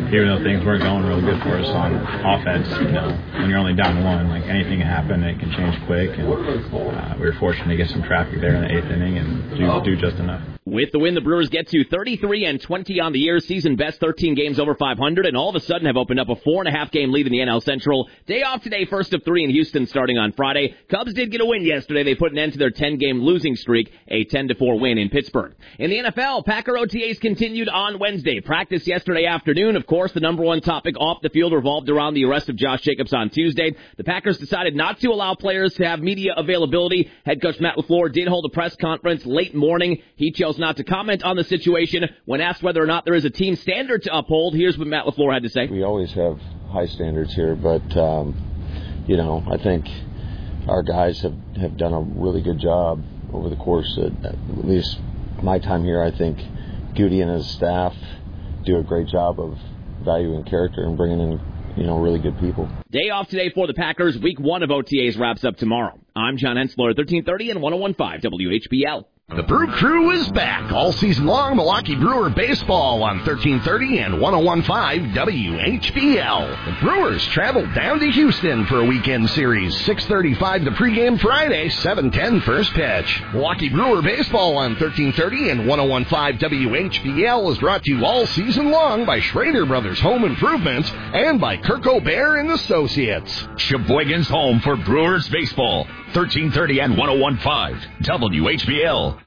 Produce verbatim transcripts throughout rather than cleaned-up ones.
even though things weren't going really good for us on offense, you know, when you're only down one, like anything can happen, it can change quick. And uh, we were fortunate to get some traffic there in the eighth inning and do, do just enough. With the win, the Brewers get to thirty-three and twenty on the year, season best, thirteen games over five hundred, and all of a sudden have opened up a four and a half game lead in the N L Central. Day off today, first of three in Houston starting on Friday. Cubs did get a win yesterday. They put an end to their ten game losing streak, a ten to four win in Pittsburgh. In the N F L, Packer O T As continued on Wednesday. Practice yesterday afternoon. Of course, the number one topic off the field revolved around the arrest of Josh Jacobs on Tuesday. The Packers decided not to allow players to have media availability. Head coach Matt LaFleur did hold a press conference late morning. He chose not to comment on the situation. When asked whether or not there is a team standard to uphold, here's what Matt LaFleur had to say. We always have high standards here, but, um, you know, I think our guys have, have done a really good job over the course of, at least my time here. I think Goody and his staff do a great job of valuing character and bringing in, you know, really good people. Day off today for the Packers. Week one of O T As wraps up tomorrow. I'm John Hensler, thirteen thirty and one oh one point five W H B L. The Brew Crew is back all season long. Milwaukee Brewer baseball on thirteen thirty and one oh one point five W H B L. The Brewers traveled down to Houston for a weekend series. six thirty-five the pregame Friday, seven ten first pitch. Milwaukee Brewer baseball on thirteen thirty and one oh one point five W H B L is brought to you all season long by Schrader Brothers Home Improvements and by Kirk O'Bear and Associates. Sheboygan's home for Brewers baseball. thirteen thirty and one oh one point five W H B L.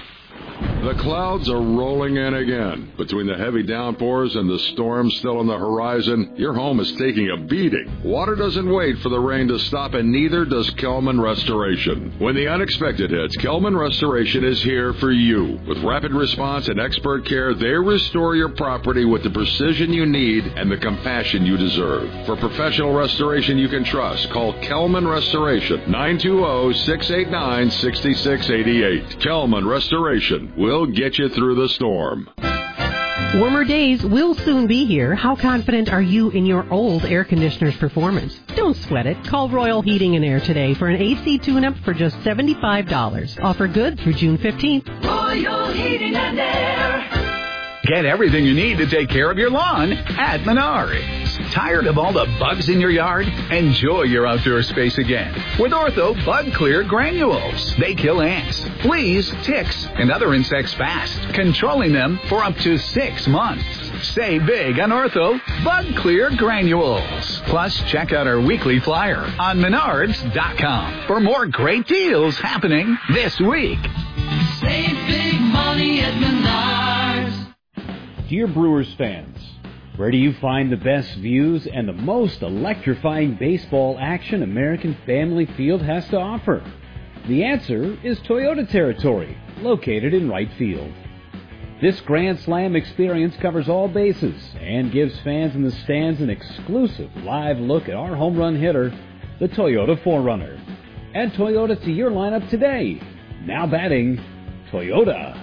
The clouds are rolling in again. Between the heavy downpours and the storms still on the horizon, your home is taking a beating. Water doesn't wait for the rain to stop, and neither does Kelman Restoration. When the unexpected hits, Kelman Restoration is here for you. With rapid response and expert care, they restore your property with the precision you need and the compassion you deserve. For professional restoration you can trust, call Kelman Restoration, nine two zero, six eight nine, six six eight eight. Kelman Restoration. We'll get you through the storm. Warmer days will soon be here. How confident are you in your old air conditioner's performance? Don't sweat it. Call Royal Heating and Air today for an A C tune-up for just seventy-five dollars. Offer good through June fifteenth. Royal Heating and Air. Get everything you need to take care of your lawn at Menards. Tired of all the bugs in your yard? Enjoy your outdoor space again with Ortho Bug Clear Granules. They kill ants, fleas, ticks, and other insects fast, controlling them for up to six months. Save big on Ortho Bug Clear Granules. Plus, check out our weekly flyer on Menards dot com for more great deals happening this week. Save big money at Menards. Dear Brewers fans, where do you find the best views and the most electrifying baseball action American Family Field has to offer? The answer is Toyota Territory, located in right field. This Grand Slam experience covers all bases and gives fans in the stands an exclusive live look at our home run hitter, the Toyota four runner. Add Toyota to your lineup today. Now batting, Toyota.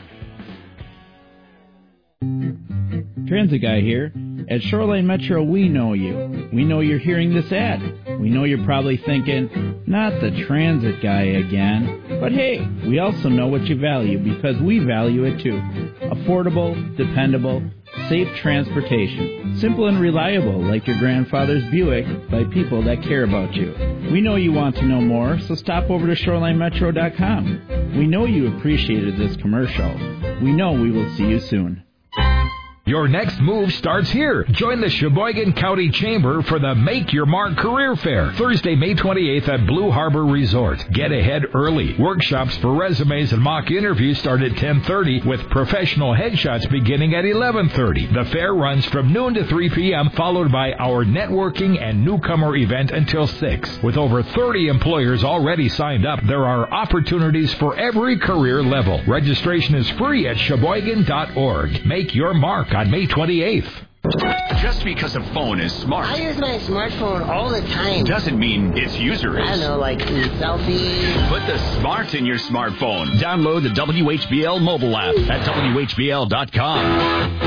Transit Guy here. At Shoreline Metro, we know you. We know you're hearing this ad. We know you're probably thinking, not the Transit Guy again. But hey, we also know what you value because we value it too. Affordable, dependable, safe transportation. Simple and reliable like your grandfather's Buick by people that care about you. We know you want to know more, so stop over to shoreline metro dot com. We know you appreciated this commercial. We know we will see you soon. Your next move starts here. Join the Sheboygan County Chamber for the Make Your Mark Career Fair, Thursday, May twenty-eighth at Blue Harbor Resort. Get ahead early. Workshops for resumes and mock interviews start at ten thirty with professional headshots beginning at eleven thirty. The fair runs from noon to three p.m., followed by our networking and newcomer event until six. With over thirty employers already signed up, there are opportunities for every career level. Registration is free at sheboygan dot org. Make your mark on May twenty-eighth. Just because a phone is smart, I use my smartphone all the time, doesn't mean its user is. I don't know, like selfies. Put the smart in your smartphone. Download the W H B L mobile app at W H B L dot com.